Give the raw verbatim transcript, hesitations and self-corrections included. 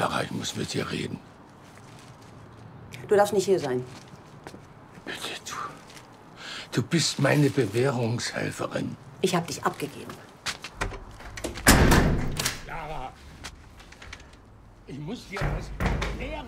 Clara, ich muss mit dir reden. Du darfst nicht hier sein. Bitte, du. Du bist meine Bewährungshelferin. Ich habe dich abgegeben. Clara, ich muss dir was erklären.